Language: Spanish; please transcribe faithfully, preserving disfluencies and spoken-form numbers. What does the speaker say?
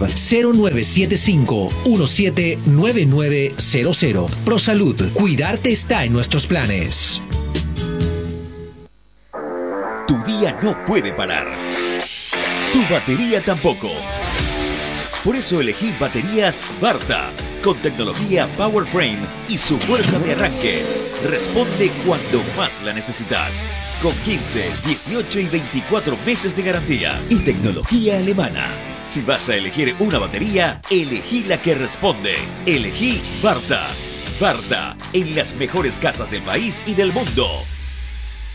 WhatsApp cero nueve siete cinco uno siete nueve nueve cero cero. ProSalud, cuidarte está en nuestros planes. Tu día no puede parar. Tu batería tampoco. Por eso elegí baterías Varta, con tecnología PowerFrame y su fuerza de arranque. Responde cuando más la necesitas. Con quince, dieciocho y veinticuatro meses de garantía. Y tecnología alemana. Si vas a elegir una batería, elegí la que responde. Elegí Varta. Varta, en las mejores casas del país y del mundo.